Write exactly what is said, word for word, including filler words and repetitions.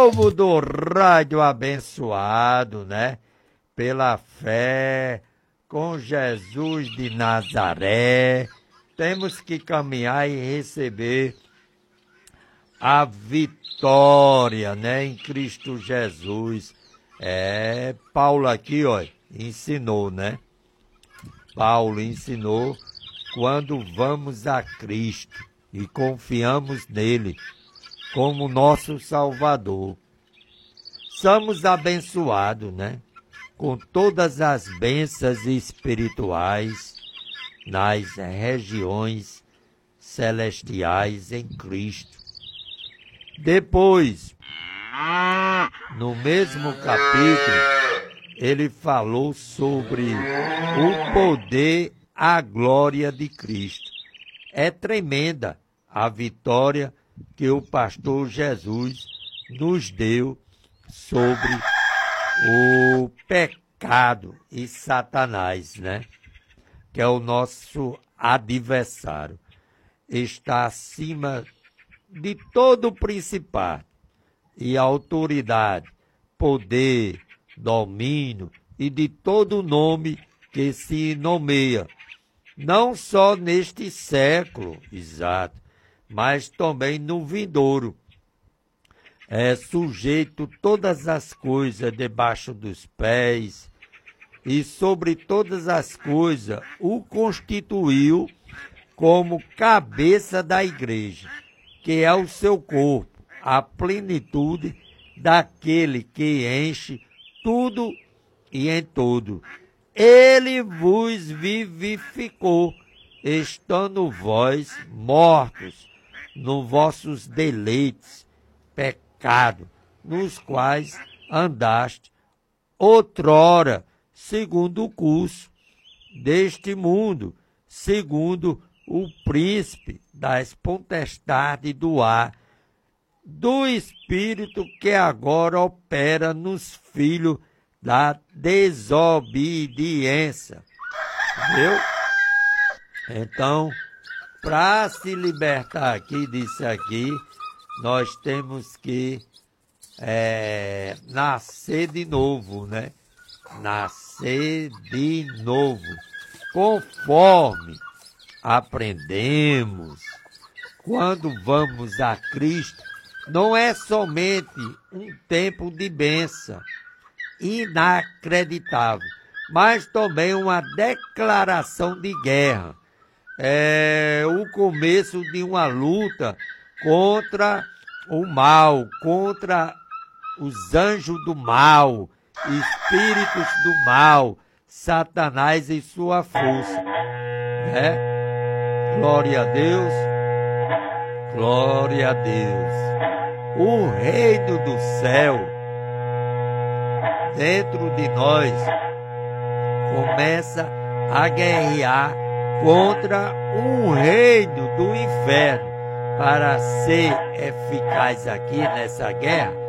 Povo do rádio abençoado, né? Pela fé, com Jesus de Nazaré, temos que caminhar e receber a vitória, né? Em Cristo Jesus. É, Paulo aqui, ó, ensinou, né? Paulo ensinou quando vamos a Cristo e confiamos nele como nosso Salvador. Somos abençoados, né? Com todas as bênçãos espirituais nas regiões celestiais em Cristo. Depois, no mesmo capítulo, ele falou sobre o poder, a glória de Cristo. É tremenda a vitória que o pastor Jesus nos deu sobre o pecado e Satanás, né? Que é o nosso adversário. Está acima de todo principado e autoridade, poder, domínio e de todo nome que se nomeia, não só neste século, exato, mas também no vindouro. É sujeito todas as coisas debaixo dos pés, e sobre todas as coisas o constituiu como cabeça da igreja, que é o seu corpo, a plenitude daquele que enche tudo e em todo. Ele vos vivificou, estando vós mortos nos vossos deleites, pecado, nos quais andaste outrora, segundo o curso deste mundo, segundo o príncipe das potestades do ar, do espírito que agora opera nos filhos da desobediência. Viu? Então, para se libertar aqui disso aqui, nós temos que é, nascer de novo, né? Nascer de novo, conforme aprendemos. Quando vamos a Cristo, não é somente um tempo de bênção inacreditável, mas também uma declaração de guerra. É o começo de uma luta contra o mal, contra os anjos do mal, espíritos do mal, Satanás e sua força, né? Glória a Deus, glória a Deus. O reino do céu dentro de nós começa a guerrear contra um reino do inferno. Para ser eficaz aqui nessa guerra,